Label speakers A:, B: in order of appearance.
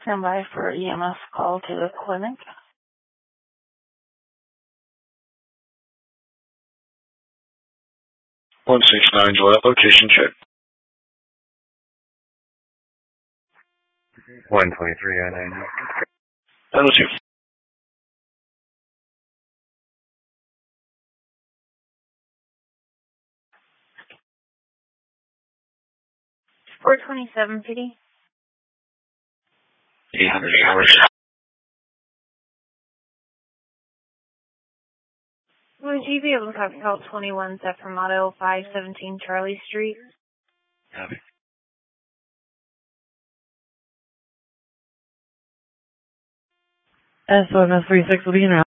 A: Stand by for EMS call to the clinic.
B: 169 Gillette, location check.
C: 123 I-9.
B: That was you.
A: $427 PD.
B: 800 hours.
A: Would you be able to talk about 21 Zephyr 517 Charlie Street?
B: Copy.
D: SOMS 36 will be in route.